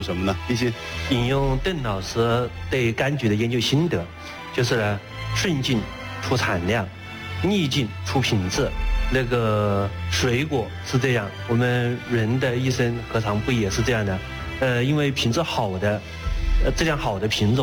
什么呢？一心引用邓老师对柑橘的研究心得，就是呢，顺境出产量，逆境出品质。那个水果是这样，我们人的一生何尝不也是这样的？因为品质好的，质量好的品种。